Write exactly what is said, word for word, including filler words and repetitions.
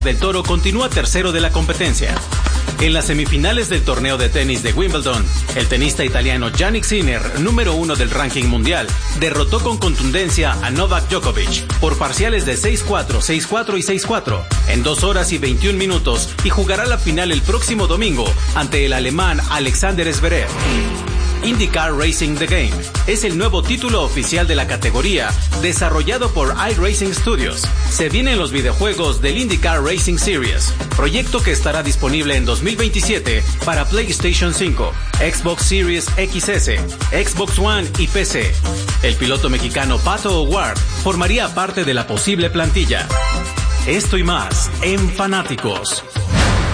del Toro continúa tercero de la competencia. En las semifinales del torneo de tenis de Wimbledon, el tenista italiano Jannik Sinner, número uno del ranking mundial, derrotó con contundencia a Novak Djokovic por parciales de seis cuatro, seis cuatro y seis cuatro en dos horas y veintiún minutos y jugará la final el próximo domingo ante el alemán Alexander Zverev. IndyCar Racing The Game es el nuevo título oficial de la categoría, desarrollado por iRacing Studios. Se vienen los videojuegos del IndyCar Racing Series, proyecto que estará disponible en dos mil veintisiete para PlayStation cinco, Xbox Series X S, Xbox One y P C. El piloto mexicano Pato O'Ward formaría parte de la posible plantilla. Esto y más en Fanáticos.